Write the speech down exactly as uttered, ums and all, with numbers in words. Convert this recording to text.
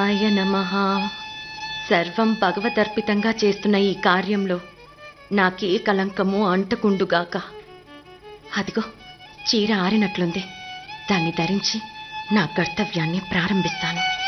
శివాయ నమః. సర్వం భగవదర్పితంగా చేస్తున్న ఈ కార్యంలో నాకే కలంకము అంటకుండుగాక. అదిగో చీర ఆరినట్లుంది. దాన్ని ధరించి నా కర్తవ్యాన్ని ప్రారంభిస్తాను.